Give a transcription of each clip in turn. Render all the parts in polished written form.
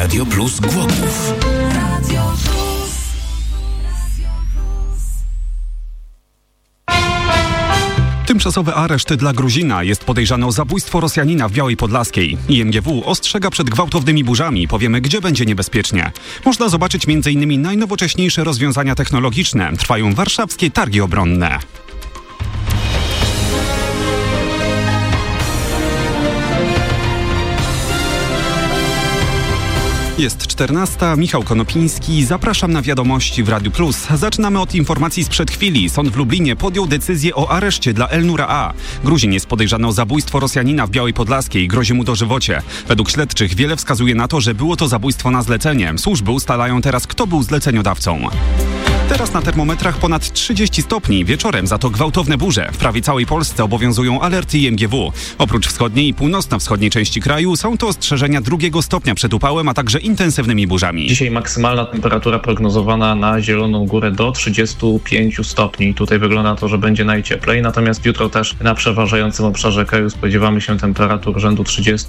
Radio Plus Głogów. Tymczasowy areszt dla Gruzina. Jest podejrzany o zabójstwo Rosjanina w Białej Podlaskiej. IMGW ostrzega przed gwałtownymi burzami. Powiemy, gdzie będzie niebezpiecznie. Można zobaczyć m.in. najnowocześniejsze rozwiązania technologiczne. Trwają warszawskie targi obronne. Jest 14. Michał Konopiński. Zapraszam na wiadomości w Radiu Plus. Zaczynamy od informacji sprzed chwili. Sąd w Lublinie podjął decyzję o areszcie dla Elnura A. Gruzin jest podejrzany o zabójstwo Rosjanina w Białej Podlaskiej. Grozi mu dożywocie. Według śledczych wiele wskazuje na to, że było to zabójstwo na zlecenie. Służby ustalają teraz, kto był zleceniodawcą. Teraz na termometrach ponad 30 stopni. Wieczorem za to gwałtowne burze. W prawie całej Polsce obowiązują alerty IMGW. Oprócz wschodniej i północno-wschodniej części kraju są to ostrzeżenia 2 stopnia przed upałem, a także intensywnymi burzami. Dzisiaj maksymalna temperatura prognozowana na Zieloną Górę do 35 stopni. Tutaj wygląda na to, że będzie najcieplej. Natomiast jutro też na przeważającym obszarze kraju spodziewamy się temperatur rzędu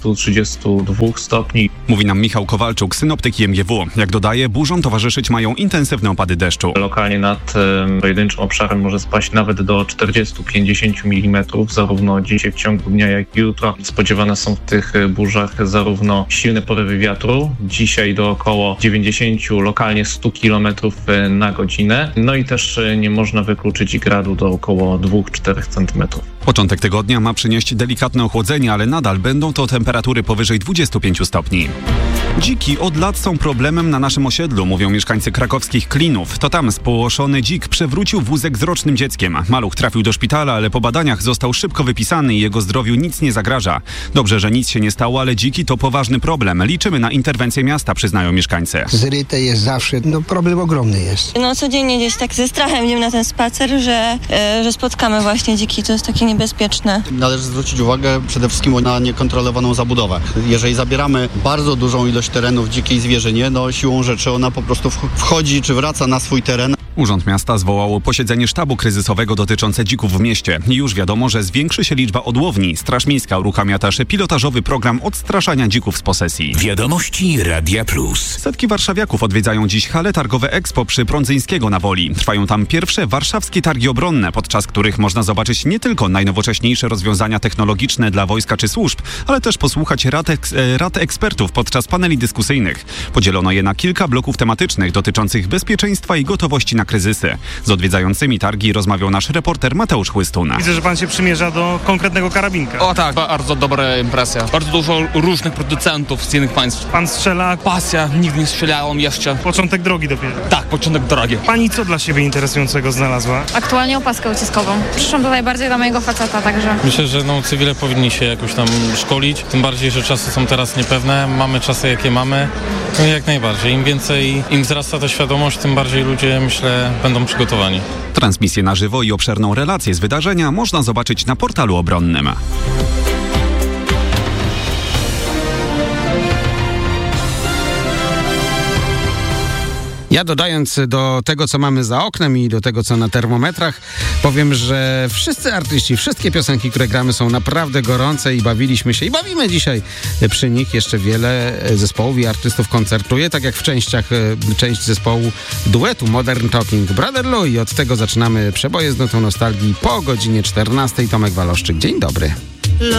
30-32 stopni. Mówi nam Michał Kowalczuk, synoptyk IMGW. Jak dodaje, burzom towarzyszyć mają intensywne opady deszczu. Lokalnie nad pojedynczym obszarem może spaść nawet do 40-50 mm, zarówno dzisiaj w ciągu dnia, jak i jutro. Spodziewane są w tych burzach zarówno silne porywy wiatru, dzisiaj do około 90, lokalnie 100 km na godzinę. No i też nie można wykluczyć gradu do około 2-4 cm. Początek tygodnia ma przynieść delikatne ochłodzenie, ale nadal będą to temperatury powyżej 25 stopni. Dziki od lat są problemem na naszym osiedlu, mówią mieszkańcy krakowskich Klinów. To tam spłoszony dzik przewrócił wózek z rocznym dzieckiem. Maluch trafił do szpitala, ale po badaniach został szybko wypisany i jego zdrowiu nic nie zagraża. Dobrze, że nic się nie stało, ale dziki to poważny problem. Liczymy na interwencję miasta, przyznają mieszkańcy. Zryte jest zawsze, problem ogromny jest. Codziennie gdzieś tak ze strachem idziemy na ten spacer, że spotkamy właśnie dziki, to jest takie niebezpieczne. Należy zwrócić uwagę przede wszystkim na niekontrolowaną zabudowę. Jeżeli zabieramy bardzo dużą ilość terenów dzikiej zwierzynie, siłą rzeczy ona po prostu wchodzi czy wraca na swój teren. Urząd Miasta zwołał posiedzenie sztabu kryzysowego dotyczące dzików w mieście. I już wiadomo, że zwiększy się liczba odłowni. Straż Miejska uruchamia też pilotażowy program odstraszania dzików z posesji. Wiadomości Radia Plus. Setki warszawiaków odwiedzają dziś hale targowe Expo przy Prądzyńskiego na Woli. Trwają tam pierwsze warszawskie targi obronne, podczas których można zobaczyć nie tylko najnowocześniejsze rozwiązania technologiczne dla wojska czy służb, ale też posłuchać rad ekspertów podczas paneli dyskusyjnych. Podzielono je na kilka bloków tematycznych dotyczących bezpieczeństwa i gotowości na kryzysy. Z odwiedzającymi targi rozmawiał nasz reporter Mateusz Chłystuna. Widzę, że pan się przymierza do konkretnego karabinka. O tak, bardzo dobra impresja. Bardzo dużo różnych producentów z innych państw. Pan strzela? Pasja, nigdy nie strzelałem jeszcze. Początek drogi dopiero. Tak, początek drogi. Pani co dla siebie interesującego znalazła? Aktualnie opaskę uciskową. Przyszłam tutaj bardziej dla mojego faceta, także... Myślę, że cywile powinni się jakoś tam szkolić, tym bardziej, że czasy są teraz niepewne, mamy czasy jakie mamy, jak najbardziej. Im wzrasta ta świadomość, tym bardziej ludzie, myślę, będą przygotowani. Transmisję na żywo i obszerną relację z wydarzenia można zobaczyć na portalu obronnym. Ja dodając do tego, co mamy za oknem i do tego, co na termometrach, powiem, że wszyscy artyści, wszystkie piosenki, które gramy, są naprawdę gorące i bawiliśmy się i bawimy dzisiaj przy nich. Jeszcze wiele zespołów i artystów koncertuje, tak jak w część zespołu duetu Modern Talking Brother Louie. Od tego zaczynamy przeboje z notą nostalgii po godzinie 14. Tomek Waloszczyk. Dzień dobry.